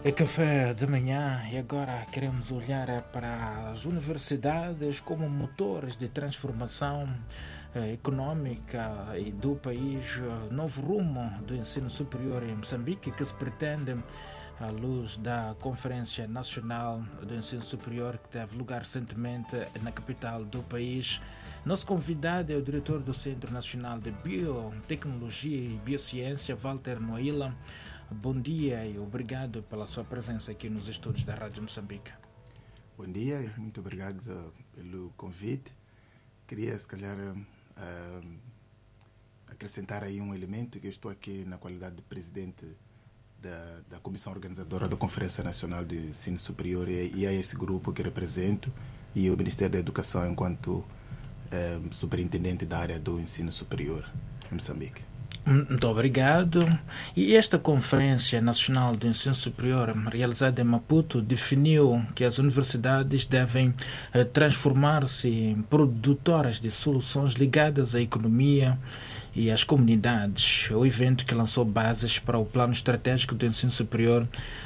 É café de manhã e agora queremos olhar para as universidades como motores de transformação econômica e do país, novo rumo do ensino superior em Moçambique que se pretende à luz da Conferência Nacional do Ensino Superior que teve lugar recentemente na capital do país. Nosso convidado é o diretor do Centro Nacional de Biotecnologia e Biociência, Walter Noila. Bom dia e obrigado pela sua presença aqui nos estúdios da Rádio Moçambique. Bom dia, muito obrigado pelo convite. Queria, se calhar, acrescentar aí um elemento que eu estou aqui na qualidade de presidente da Comissão Organizadora da Conferência Nacional de Ensino Superior e é esse grupo que represento e o Ministério da Educação enquanto superintendente da área do ensino superior em Moçambique. Muito obrigado. E esta Conferência Nacional do Ensino Superior, realizada em Maputo, definiu que as universidades devem transformar-se em produtoras de soluções ligadas à economia e às comunidades. O evento que lançou bases para o Plano Estratégico do Ensino Superior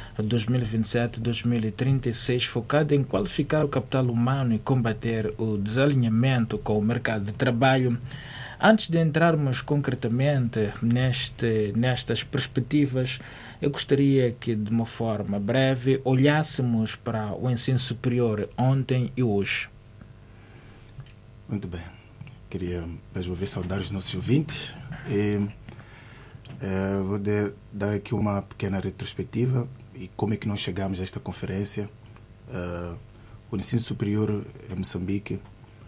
2027-2036, focado em qualificar o capital humano e combater o desalinhamento com o mercado de trabalho. Antes de entrarmos concretamente nestas perspectivas, eu gostaria que, de uma forma breve, olhássemos para o ensino superior ontem e hoje. Muito bem. Queria, mais uma vez, saudar os nossos ouvintes e vou dar aqui uma pequena retrospectiva e como é que nós chegamos a esta conferência. O ensino superior em Moçambique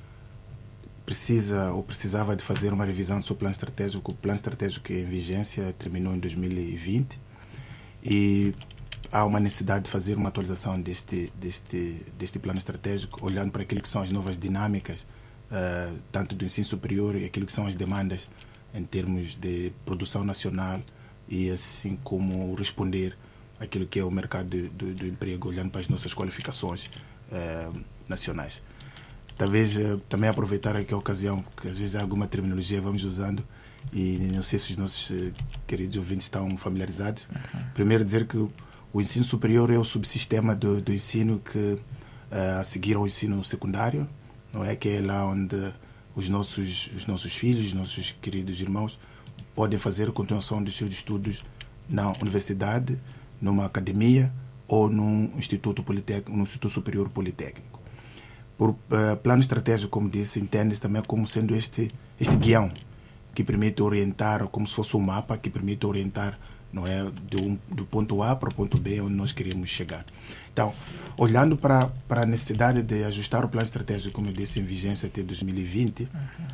precisava de fazer uma revisão do seu plano estratégico. O plano estratégico em vigência terminou em 2020 e há uma necessidade de fazer uma atualização deste plano estratégico, olhando para aquilo que são as novas dinâmicas, tanto do ensino superior e aquilo que são as demandas em termos de produção nacional e assim como responder àquilo que é o mercado do emprego, olhando para as nossas qualificações nacionais. Talvez também aproveitar aqui a ocasião, porque às vezes há alguma terminologia vamos usando e não sei se os nossos queridos ouvintes estão familiarizados. Primeiro dizer que o ensino superior é o subsistema do ensino que a seguir ao ensino secundário, não é? Que é lá onde os nossos filhos, os nossos queridos irmãos podem fazer a continuação dos seus estudos na universidade, numa academia ou num instituto superior politécnico. Por plano estratégico, como disse, entende-se também como sendo este guião que permite orientar, como se fosse um mapa que permite orientar, não é, do ponto A para o ponto B, onde nós queríamos chegar. Então, olhando para a necessidade de ajustar o plano estratégico, como eu disse, em vigência até 2020,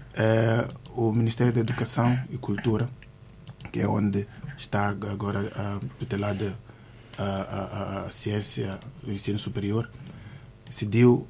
o Ministério da Educação e Cultura, que é onde está agora tutelada a ciência, o ensino superior, decidiu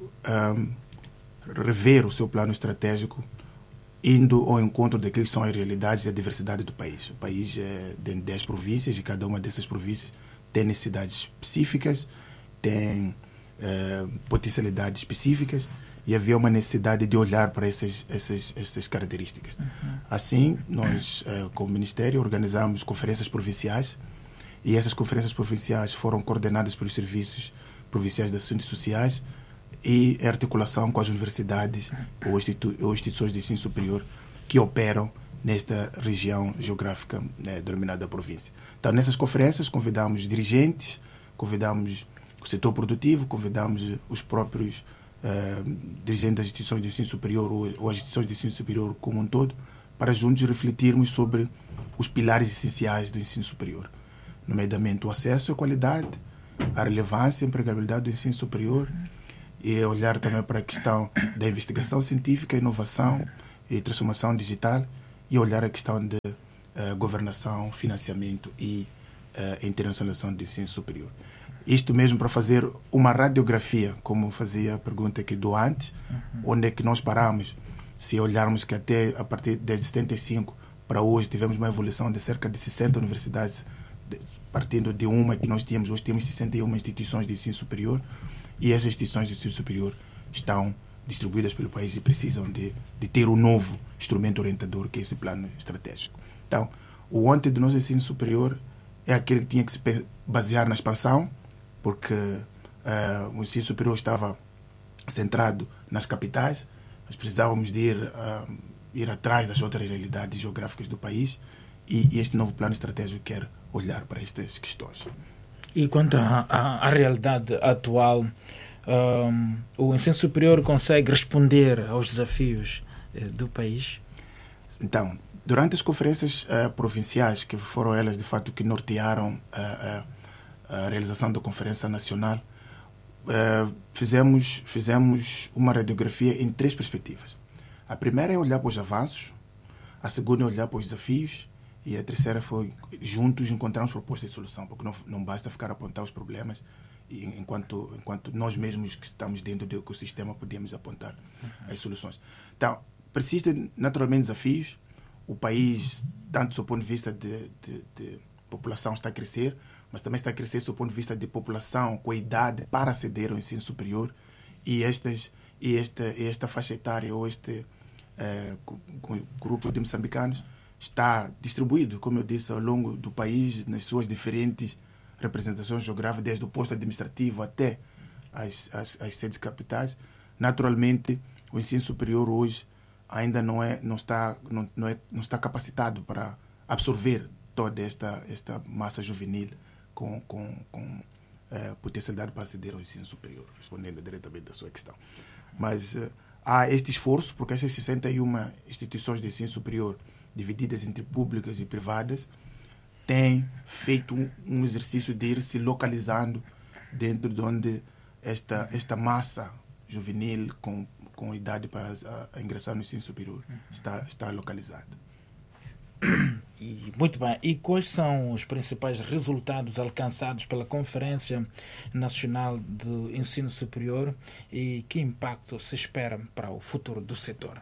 rever o seu plano estratégico, indo ao encontro daquilo que são as realidades e a diversidade do país. O país tem 10 províncias e cada uma dessas províncias tem necessidades específicas, tem potencialidades específicas e havia uma necessidade de olhar para essas características. Assim, nós, como Ministério, organizamos conferências provinciais e essas conferências provinciais foram coordenadas pelos serviços provinciais de assuntos sociais e em articulação com as universidades ou instituições de ensino superior que operam nesta região geográfica denominada província. Então, nessas conferências, convidamos dirigentes, convidamos o setor produtivo, convidamos os próprios dirigentes das instituições de ensino superior ou as instituições de ensino superior como um todo, para juntos refletirmos sobre os pilares essenciais do ensino superior, nomeadamente o acesso à qualidade, a relevância e a empregabilidade do ensino superior e olhar também para a questão da investigação científica, inovação e transformação digital e olhar a questão de governação, financiamento e internacionalização do ensino superior. Isto mesmo para fazer uma radiografia, como fazia a pergunta aqui do antes, onde é que nós paramos, se olharmos que até a partir de 75 para hoje tivemos uma evolução de cerca de 60 universidades, partindo de uma que nós tínhamos, hoje temos 61 instituições de ensino superior e essas instituições de ensino superior estão distribuídas pelo país e precisam de ter um novo instrumento orientador que é esse plano estratégico. Então, o ontem do nosso ensino superior é aquele que tinha que se basear na expansão, porque o ensino superior estava centrado nas capitais, nós precisávamos de ir atrás das outras realidades geográficas do país, e este novo plano estratégico quer olhar para estas questões. E quanto à realidade atual, o ensino superior consegue responder aos desafios do país? Então, durante as conferências provinciais, que foram elas de fato que nortearam a realização da Conferência Nacional, fizemos uma radiografia em 3 perspectivas. A primeira é olhar para os avanços, a segunda é olhar para os desafios, e a terceira foi, juntos, encontrarmos propostas de solução, porque não basta ficar a apontar os problemas, enquanto nós mesmos que estamos dentro do ecossistema podemos apontar as soluções. Então, persistem naturalmente desafios. O país, tanto do seu ponto de vista de população, está a crescer, mas também está a crescer do seu ponto de vista de população com a idade para aceder ao ensino superior, e esta faixa etária, ou este grupo de moçambicanos, está distribuído, como eu disse, ao longo do país, nas suas diferentes representações geográficas, desde o posto administrativo até as sedes capitais. Naturalmente, o ensino superior hoje ainda não está capacitado para absorver toda esta massa juvenil com potencialidade para aceder ao ensino superior, respondendo diretamente à sua questão. Mas há este esforço, porque essas 61 instituições de ensino superior, divididas entre públicas e privadas, têm feito um exercício de ir se localizando dentro de onde esta massa juvenil com idade para ingressar no ensino superior está localizada. Muito bem. E quais são os principais resultados alcançados pela Conferência Nacional do Ensino Superior, e que impacto se espera para o futuro do setor?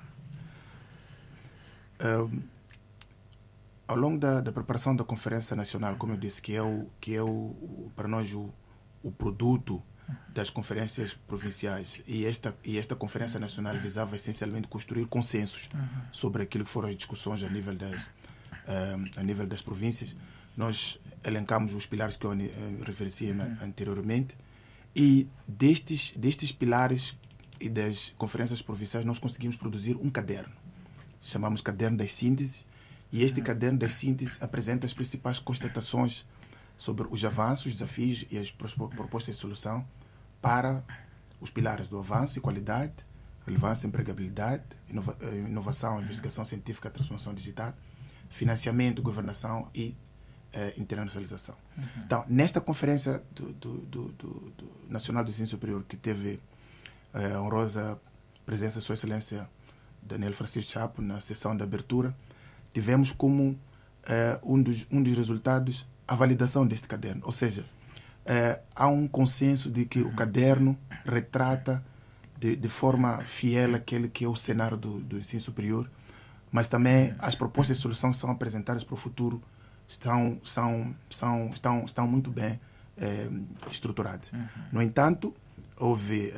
Ao longo da preparação da Conferência Nacional, como eu disse, que é para nós o produto das conferências provinciais, e esta Conferência Nacional visava essencialmente construir consensos sobre aquilo que foram as discussões a nível das províncias. Nós elencamos os pilares que eu referi anteriormente, e destes pilares e das conferências provinciais nós conseguimos produzir um caderno, chamamos Caderno das Sínteses, e este Caderno das Sínteses apresenta as principais constatações sobre os avanços, os desafios e as propostas de solução para os pilares do avanço e qualidade, relevância e empregabilidade, inovação, investigação científica, transformação digital, financiamento, governação e internacionalização. Então, nesta Conferência do Nacional do Ensino Superior, que teve a honrosa presença de Sua Excelência Daniel Francisco Chapo na sessão de abertura, tivemos como um dos resultados a validação deste caderno. Ou seja, há um consenso de que o caderno retrata de forma fiel aquele que é o cenário do ensino superior, mas também as propostas de solução que são apresentadas para o futuro estão muito bem estruturadas. No entanto, houve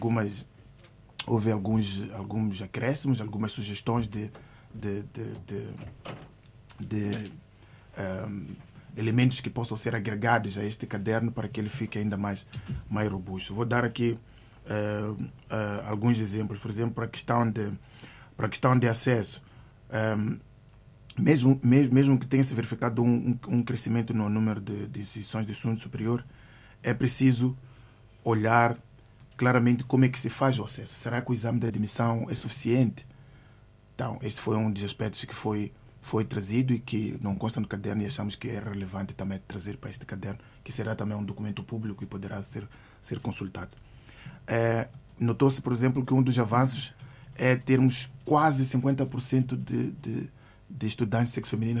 alguns acréscimos, algumas sugestões de elementos que possam ser agregados a este caderno para que ele fique ainda mais robusto. Vou dar aqui alguns exemplos. Por exemplo, para a questão de acesso, mesmo que tenha se verificado um crescimento no número de instituições de ensino superior, é preciso olhar claramente como é que se faz o acesso. Será que o exame de admissão é suficiente? Então, este foi um dos aspectos que foi trazido e que não consta no caderno, e achamos que é relevante também trazer para este caderno, que será também um documento público e poderá ser consultado. Notou-se, por exemplo, que um dos avanços é termos quase 50% de estudantes de sexo feminino